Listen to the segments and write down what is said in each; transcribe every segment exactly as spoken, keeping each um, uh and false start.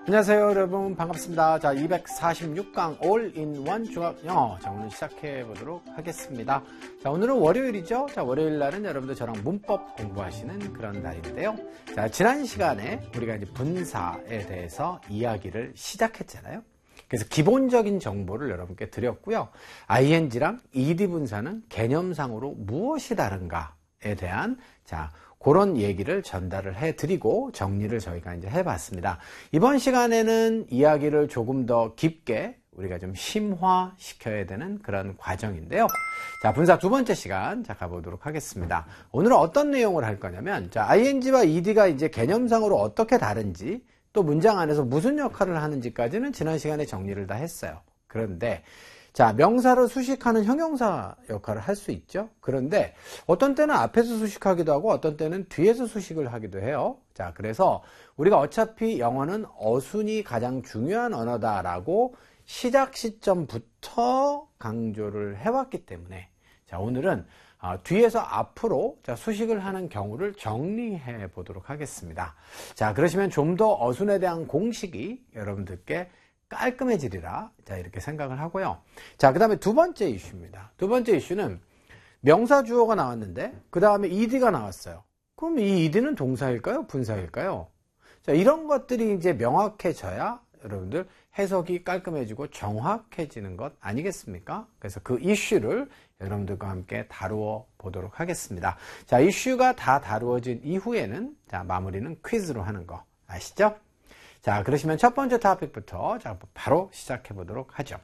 안녕하세요 여러분, 반갑습니다. 자, 이백사십육 강 올인원 중학영어, 자 오늘 시작해 보도록 하겠습니다. 자, 오늘은 월요일이죠. 자, 월요일 날은 여러분들 저랑 문법 공부하시는 그런 날인데요. 자, 지난 시간에 우리가 이제 분사에 대해서 이야기를 시작했잖아요. 그래서 기본적인 정보를 여러분께 드렸고요. 아이엔지랑 이디 분사는 개념상으로 무엇이 다른가에 대한 자 그런 얘기를 전달을 해드리고 정리를 저희가 이제 해봤습니다. 이번 시간에는 이야기를 조금 더 깊게 우리가 좀 심화시켜야 되는 그런 과정인데요. 자, 분사 두 번째 시간 자 가보도록 하겠습니다. 오늘은 어떤 내용을 할 거냐면, 자, 아이엔지와 이디가 이제 개념상으로 어떻게 다른지, 또 문장 안에서 무슨 역할을 하는지까지는 지난 시간에 정리를 다 했어요. 그런데 자, 명사를 수식하는 형용사 역할을 할 수 있죠. 그런데 어떤 때는 앞에서 수식하기도 하고 어떤 때는 뒤에서 수식을 하기도 해요. 자, 그래서 우리가 어차피 영어는 어순이 가장 중요한 언어다라고 시작 시점부터 강조를 해왔기 때문에, 자, 오늘은 어, 뒤에서 앞으로 자, 수식을 하는 경우를 정리해 보도록 하겠습니다. 자, 그러시면 좀 더 어순에 대한 공식이 여러분들께 깔끔해지리라, 자, 이렇게 생각을 하고요. 자, 그 다음에 두 번째 이슈입니다. 두 번째 이슈는 명사 주어가 나왔는데 그 다음에 이디가 나왔어요. 그럼 이 이디는 동사일까요? 분사일까요? 자, 이런 것들이 이제 명확해져야 여러분들 해석이 깔끔해지고 정확해지는 것 아니겠습니까? 그래서 그 이슈를 여러분들과 함께 다루어 보도록 하겠습니다. 자, 이슈가 다 다루어진 이후에는 자, 마무리는 퀴즈로 하는 거 아시죠? 자, 그러시면 첫 번째 토픽부터 자, 바로 시작해 보도록 하죠.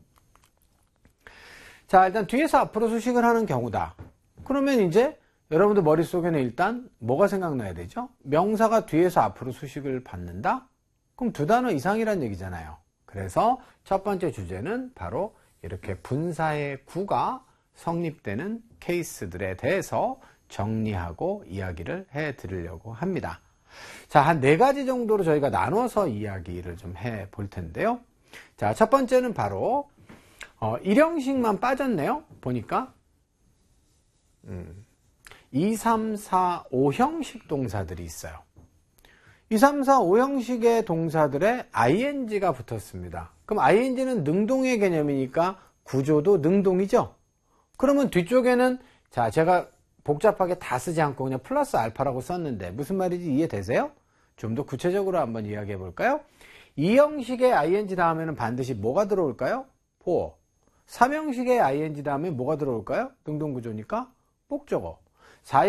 자, 일단 뒤에서 앞으로 수식을 하는 경우다. 그러면 이제 여러분들 머릿속에는 일단 뭐가 생각나야 되죠? 명사가 뒤에서 앞으로 수식을 받는다? 그럼 두 단어 이상이란 얘기잖아요. 그래서 첫 번째 주제는 바로 이렇게 분사의 구가 성립되는 케이스들에 대해서 정리하고 이야기를 해 드리려고 합니다. 자, 한 네 가지 정도로 저희가 나눠서 이야기를 좀 해 볼 텐데요. 자, 첫 번째는 바로 어, 일형식만 빠졌네요. 보니까 음, 이, 삼, 사, 오형식 동사들이 있어요. 이, 삼, 사, 오형식의 동사들에 아이엔지가 붙었습니다. 그럼 아이엔지는 능동의 개념이니까 구조도 능동이죠. 그러면 뒤쪽에는 자, 제가 복잡하게 다 쓰지 않고 그냥 플러스 알파라고 썼는데 무슨 말인지 이해되세요? 좀 더 구체적으로 한번 이야기해 볼까요? 이 형식의 아이엔지 다음에는 반드시 뭐가 들어올까요? for. 삼 형식의 아이엔지 다음에 뭐가 들어올까요? 능동구조니까 목적어.